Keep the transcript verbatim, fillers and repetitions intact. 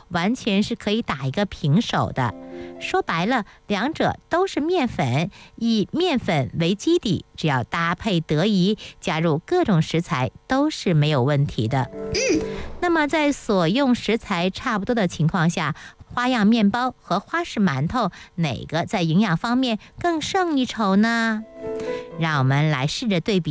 完全是可以打一个平手的。说白了，两者都是面粉，以面粉为基底，只要搭配得宜，加入各种食材都是没有问题的。 嗯， 那么在所用食材差不多的情况下，花样面包和花式馒头哪个在营养方面更胜一筹呢？让我们来试着对比